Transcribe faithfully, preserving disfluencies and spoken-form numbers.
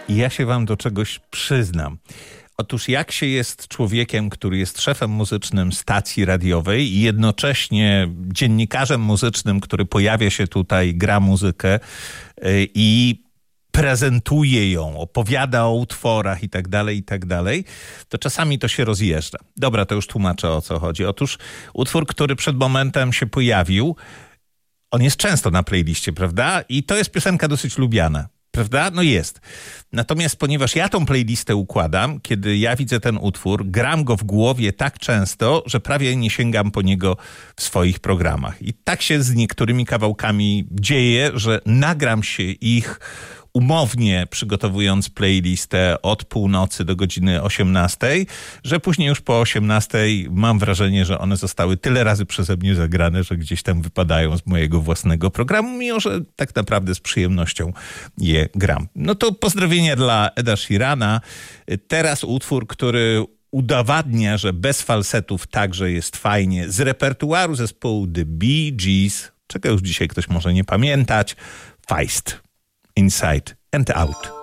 I ja się wam do czegoś przyznam. Otóż jak się jest człowiekiem, który jest szefem muzycznym stacji radiowej i jednocześnie dziennikarzem muzycznym, który pojawia się tutaj, gra muzykę i prezentuje ją, opowiada o utworach i tak dalej, i tak dalej, to czasami to się rozjeżdża. Dobra, to już tłumaczę, o co chodzi. Otóż utwór, który przed momentem się pojawił, on jest często na playliście, prawda? I to jest piosenka dosyć lubiana. Prawda? No jest. Natomiast ponieważ ja tą playlistę układam, kiedy ja widzę ten utwór, gram go w głowie tak często, że prawie nie sięgam po niego w swoich programach. I tak się z niektórymi kawałkami dzieje, że nagram się ich umownie, przygotowując playlistę od północy do godziny osiemnastej, że później już po osiemnastej mam wrażenie, że one zostały tyle razy przeze mnie zagrane, że gdzieś tam wypadają z mojego własnego programu, mimo że tak naprawdę z przyjemnością je gram. No to pozdrowienia dla Eda Sheerana. Teraz utwór, który udowadnia, że bez falsetów także jest fajnie, z repertuaru zespołu The Bee Gees, czego już dzisiaj ktoś może nie pamiętać, Feist. Inside and Out.